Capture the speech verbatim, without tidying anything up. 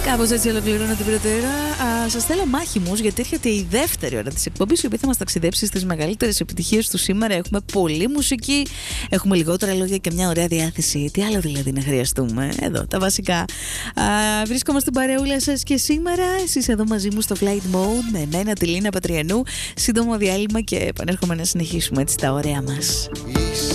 Κάπως έτσι ολοκληρώνω την πρώτη ώρα. Σας θέλω μάχημους, γιατί έρχεται η δεύτερη ώρα της εκπομπής, η οποία θα μας ταξιδέψει στις μεγαλύτερες επιτυχίες του σήμερα. Έχουμε πολλή μουσική, έχουμε λιγότερα λόγια και μια ωραία διάθεση. Τι άλλο δηλαδή να χρειαστούμε? Εδώ τα βασικά. Α, βρίσκομαι στην παρεούλα σας και σήμερα. Εσείς εδώ μαζί μου στο Flight Mode με εμένα, τη Λίνα Πατριανού. Σύντομο διάλειμμα και επανέρχομαι να συνεχίσουμε έτσι τα ωραία μας.